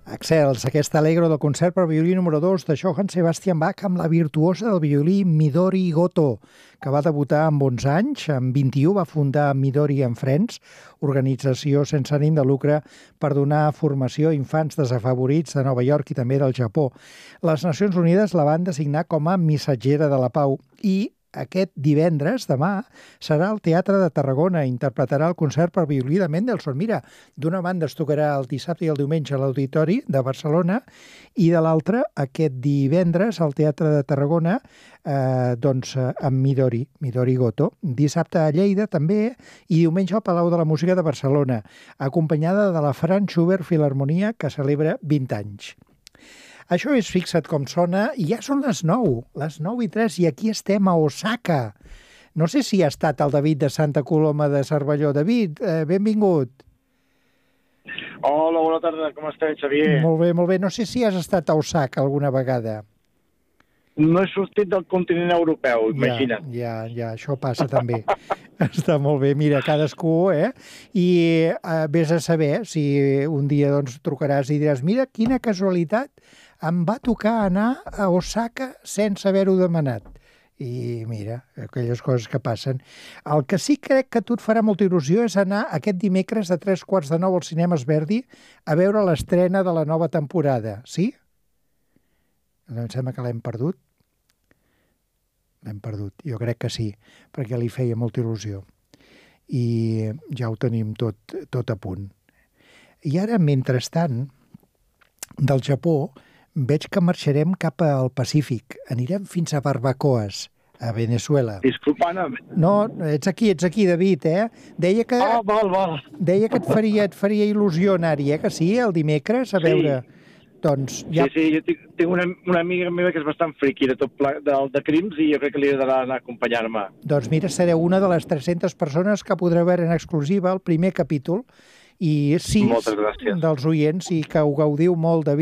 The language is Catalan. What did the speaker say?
Excels, aquest allegro del concert per violí número 2 de Johann Sebastian Bach amb la virtuosa del violí Midori Goto, que va debutar amb 11 anys. Amb 21 va fundar Midori and Friends, organització sense ànim de lucre per donar formació a infants desafavorits de Nova York i també del Japó. Les Nacions Unides la van designar com a missatgera de la pau i aquest divendres, demà, serà al Teatre de Tarragona. Interpretarà el concert per violí de Mendelssohn. Mira, d'una banda es tocarà el dissabte i el diumenge a l'Auditori de Barcelona i de l'altra, aquest divendres, al Teatre de Tarragona, amb Midori Goto. Dissabte a Lleida també i diumenge al Palau de la Música de Barcelona, acompanyada de la Franz Schubert Filharmonia, que celebra 20 anys. Això és Fixa't com sona i ja són les 9:03 i aquí estem a Osaka. No sé si ha estat el David de Santa Coloma de Cervelló. David, benvingut. Hola, bona tarda, com estàs, Xavier? Molt bé. No sé si has estat a Osaka alguna vegada. No he sortit del continent europeu, imagina't. Ja, això passa també. Està molt bé, mira, cadascú, I vés a saber si un dia trucaràs i diràs, mira, quina casualitat, em va tocar anar a Osaka sense haver-ho demanat. I mira, aquelles coses que passen. El que sí crec que a tu et farà molta il·lusió és anar aquest dimecres de 8:45 al Cinemes Verdi a veure l'estrena de la nova temporada, sí? Em sembla que l'hem perdut. L'hem perdut, jo crec que sí, perquè li feia molta il·lusió. I ja ho tenim tot a punt. I ara, mentrestant, del Japó, veig que marxarem cap al Pacífic. Anirem fins a Barbacoas, a Venezuela. Disculpa, Anna. No, ets aquí, David, Deia que... Val. Deia que et faria il·lusió anar-hi, que sí, el dimecres, a veure... Doncs ja... Sí, jo tinc una amiga meva que és bastant friqui de crims i jo crec que li agradarà anar a acompanyar-me. Doncs mira, sereu una de les 300 persones que podreu veure en exclusiva el primer capítol i 6 dels oients i que ho gaudiu molt, David.